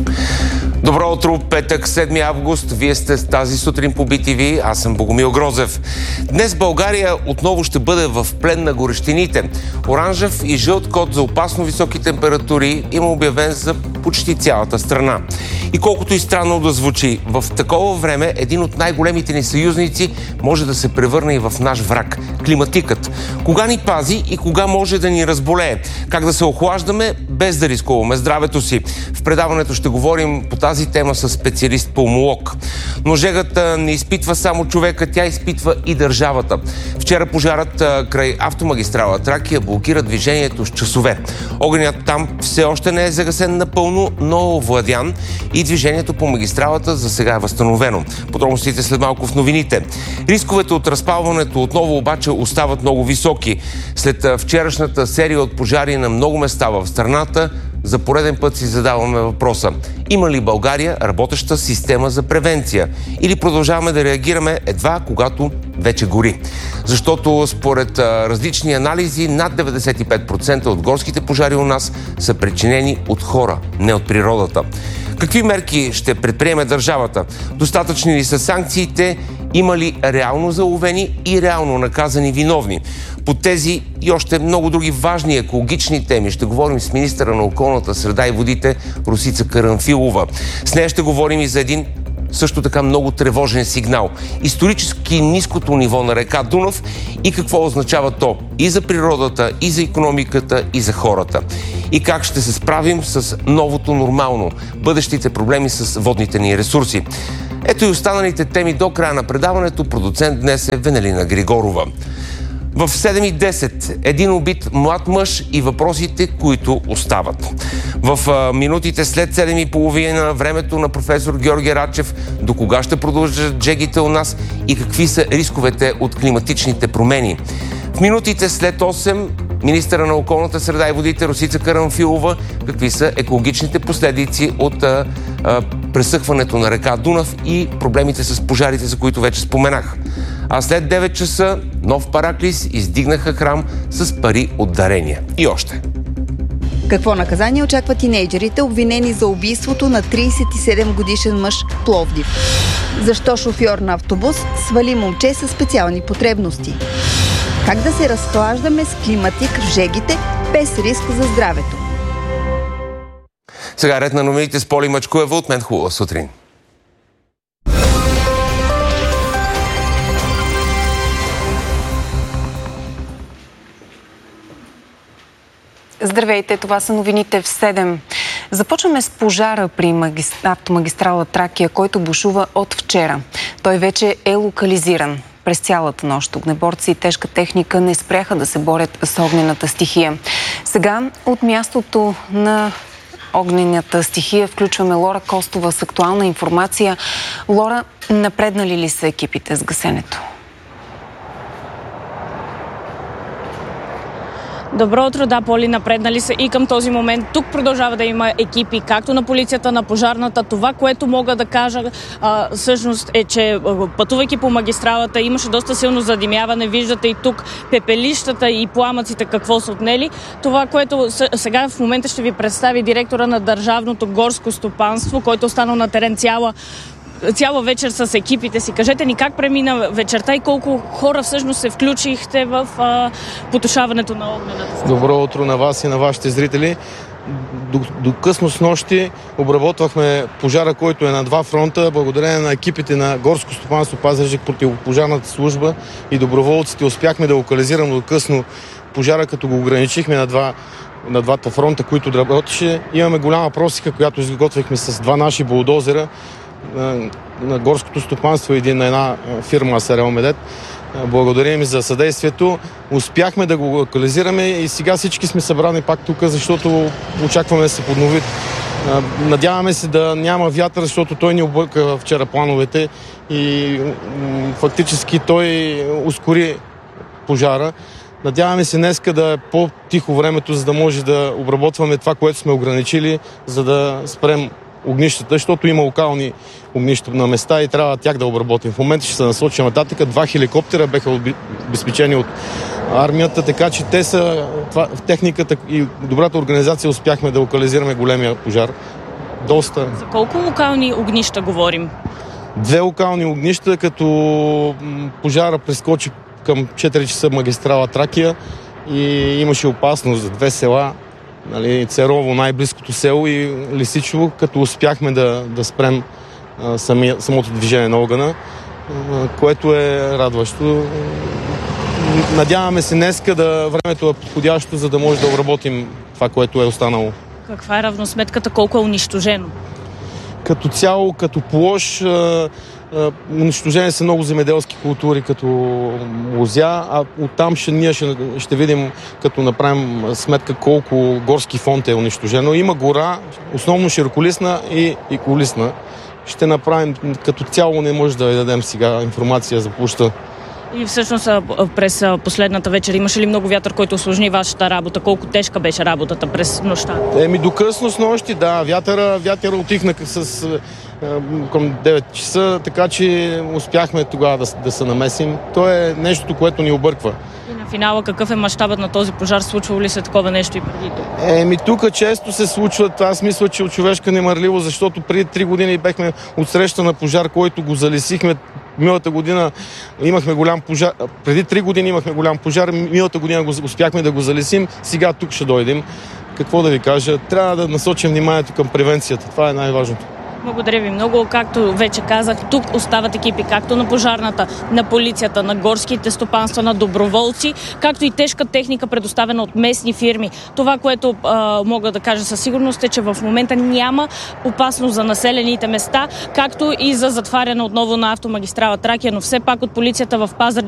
Добро утро, петък, 7 август. Вие сте тази сутрин по BTV. Аз съм Богомил Грозев. Днес България отново ще бъде в плен на горещините. Оранжев и жълт код за опасно високи температури има обявен за почти цялата страна. И колкото и странно да звучи, в такова време един от най-големите ни съюзници може да се превърне и в наш враг – климатикът. Кога ни пази и кога може да ни разболее? Как да се охлаждаме без да рискуваме здравето си? В предаването ще говорим по тази тема с специалист-пулмолог. Но жегата не изпитва само човека, тя изпитва и държавата. Вчера пожарът край автомагистрала Тракия блокира движението с часове. Огънят там все още не е загасен напълно, но е овладян и движението по магистралата за сега е възстановено. Подробностите след малко в новините. Рисковете от разпалването отново обаче остават много високи. След вчерашната серия от пожари на много места в страната, за пореден път си задаваме въпроса: има ли България работеща система за превенция? Или продължаваме да реагираме едва когато вече гори? Защото според различни анализи над 95% от горските пожари у нас са причинени от хора, не от природата. Какви мерки ще предприеме държавата? Достатъчни ли са санкциите? Има ли реално заловени и реално наказани виновни? По тези и още много други важни екологични теми ще говорим с министъра на околната среда и водите Росица Карамфилова. С нея ще говорим и за един също така много тревожен сигнал. Исторически ниското ниво на река Дунав и какво означава то и за природата, и за икономиката, и за хората. И как ще се справим с новото нормално, бъдещите проблеми с водните ни ресурси. Ето и останалите теми до края на предаването. Продуцент днес е Венелина Григорова. В 7:10 един убит млад мъж и въпросите, които остават. В минутите след 7:30 времето на професор Георги Рачев, до кога ще продължат жегите у нас и какви са рисковете от климатичните промени. В минутите след 8 министъра на околната среда и водите Росица Карамфилова, какви са екологичните последици от пресъхването на река Дунав и проблемите с пожарите, за които вече споменах. А след 9 часа нов Параклис издигнаха храм с пари от дарения. И още. Какво наказание очаква тинейджерите, обвинени за убийството на 37-годишен мъж в Пловдив? Защо шофьор на автобус свали момче със специални потребности? Как да се разхлаждаме с климатик в жегите без риск за здравето? Сега ред на новините с Поли Мачкуева. От мен хубава сутрин. Здравейте, това са новините в 7. Започваме с пожара при автомагистрала Тракия, който бушува от вчера. Той вече е локализиран. През цялата нощ огнеборци и тежка техника не спряха да се борят с огнената стихия. Сега от мястото на огнената стихия включваме Лора Костова с актуална информация. Лора, напреднали ли са екипите с гасенето? Добро утро, да, Поли, напреднали са и към този момент. Тук продължава да има екипи, както на полицията, на пожарната. Това, което мога да кажа всъщност е, че пътувайки по магистралата имаше доста силно задимяване. Виждате и тук пепелищата и пламъците какво са отнели. Това, което сега в момента ще ви представи директора на Държавното горско стопанство, който останал на терен цяла вечер с екипите си. Кажете ни как премина вечерта и колко хора всъщност се включихте в потушаването на огнената. Добро утро на вас и на вашите зрители. До късно с нощи обработвахме пожара, който е на два фронта. Благодарение на екипите на Горско стопанство Пазарджик, противопожарната служба и доброволците успяхме да локализираме до късно пожара, като го ограничихме на двата фронта, които работеше. Имаме голяма просека, която изготвихме с два наши булдозера на горското стопанство и на една фирма Асарел Медет. Благодарим за съдействието. Успяхме да го локализираме и сега всички сме събрани пак тук, защото очакваме да се поднови. Надяваме се да няма вятър, защото той ни обърка вчера плановете и фактически той ускори пожара. Надяваме се днеска да е по-тихо времето, за да може да обработваме това, което сме ограничили, за да спрем огнищата, защото има локални огнища на места и трябва тях да обработим. В момента ще се насочим нататък. 2 хеликоптера беха обезпечени от армията, така че те са в техниката и добрата организация успяхме да локализираме големия пожар. доста. За колко локални огнища говорим? 2 локални огнища, като пожара прескочи към 4 часа магистрала Тракия и имаше опасност за 2 села, нали, Церово, най-близкото село, и Лисичево, като успяхме да спрем самото движение на огъня, което е радващо. Надяваме се днеска времето е подходящо, за да може да обработим това, което е останало. Каква е равносметката? Колко е унищожено? Като цяло, като площ, унищожени са много земеделски култури, като лозя, а оттам ние ще видим, като направим сметка, колко горски фонд е унищожено. Има гора, основно широколистна и колисна. Ще направим, като цяло не може да ви дадем сега информация за площа. И всъщност през последната вечер имаше ли много вятър, който усложни вашата работа? Колко тежка беше работата през нощта? До късно с нощи, да. Вятъра отихна към 9 часа, така че успяхме тогава да се намесим. То е нещото, което ни обърква. И на финала какъв е мащабът на този пожар? Случвало ли се такова нещо и преди тук? Тук често се случват. Аз мисля, че от човешка немърливо, защото преди 3 години бехме отсреща на пожар, който го залесихме. Миналата година имахме голям пожар. Преди 3 години имахме голям пожар. Миналата година успяхме да го залесим. Сега тук ще дойдем. Какво да ви кажа? Трябва да насочим вниманието към превенцията. Това е най-важното. Благодаря ви много. Както вече казах, тук остават екипи както на пожарната, на полицията, на горските стопанства, на доброволци, както и тежка техника, предоставена от местни фирми. Това, което мога да кажа със сигурност, е, че в момента няма опасност за населените места, както и за затваряне отново на автомагистрала Тракия, но все пак от полицията в Пазарджик